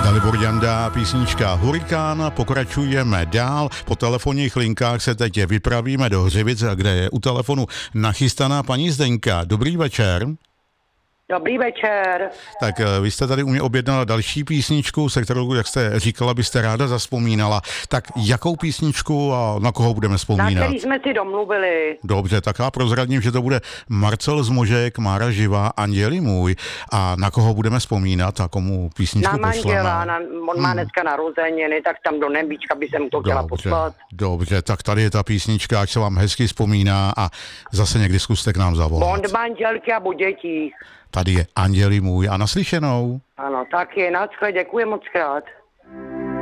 Dalibor Janda, písnička Hurikán, pokračujeme dál. Po telefonních linkách se teď vypravíme do Hřivic, kde je u telefonu nachystaná paní Zdeňka. Dobrý večer. Dobrý večer. Tak vy jste tady u mě objednala další písničku, se kterou, jak jste říkala, byste ráda zavzpomínala. Tak jakou písničku a na koho budeme vzpomínat? Na který jsme si domluvili. Dobře, tak já prozradím, že to bude Marcel Zmožek, Mára Živá, Anděli můj. A na koho budeme vzpomínat a komu písničku na pošleme? manžela, on má dneska narozeniny, tak tam do nebíčka by se mu to chtěla poslat. Dobře, tak tady je ta písnička, ať se vám hezky vzpomíná a zase někdy zkuste k nám zavolat. Bond manželky a o dětích. Tady je Anděli můj a naslyšenou. Ano, tak je, naschle, děkuji moc krát.